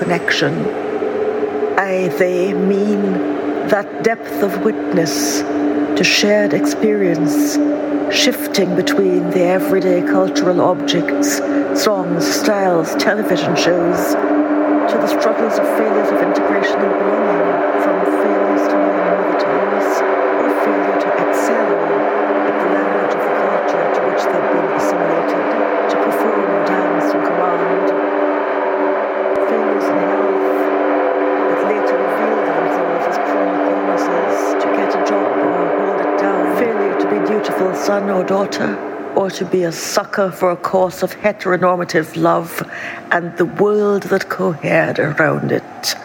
connection. They mean that depth of witness to shared experience, shifting between the everyday cultural objects, songs, styles, television shows, to the struggles of failures of integration and belonging, from failures to learn mother tongues, or failure to excel at the language of the culture to which they've been assimilated, to perform or dance on command. Failures in health that later reveal themselves as chronic illnesses, to get a job or hold it down. Failure to be a dutiful son or daughter, or to be a sucker for a course of heteronormative love and the world that cohered around it.